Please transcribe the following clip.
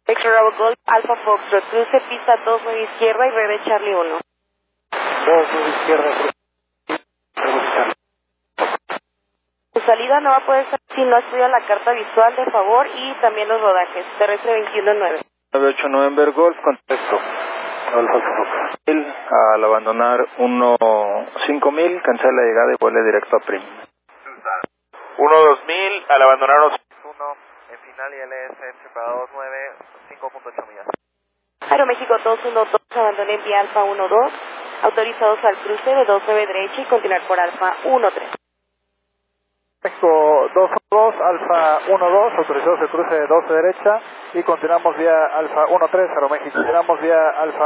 Victor Bravo Golf, Alfa Foxtrot, cruce pista 29 izquierda y red de Charlie 1. 29 izquierda, Su salida no va a poder salir si no estudia la carta visual de favor y también los rodajes. Terrestre 21-9. 98 November Golf, contexto. Al abandonar 1-5000, cancela la llegada y vuele directo a Prim. 1-2000, al abandonar 1, en final ILS para 29, 5.8 millas. Aeroméxico 212, abandonen vía Alfa 12, autorizados al cruce de 29 derecha y continuar por Alfa 13. México 212, Alfa 12, autorizados el cruce de 12 derecha y continuamos vía Alfa 13, Aeroméxico. Continuamos vía Alfa